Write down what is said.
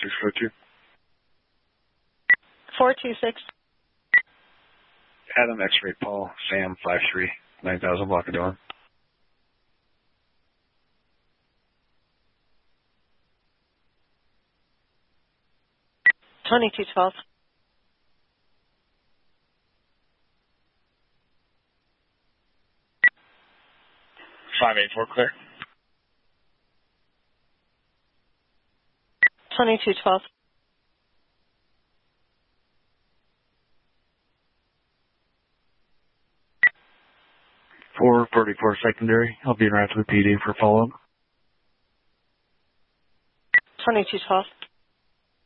642. 426. Adam X-ray Paul, Sam 53, 9000 block of door. 2212. 584 clear. 2212. 434 secondary. I'll be in route to the PD for follow-up. 2212.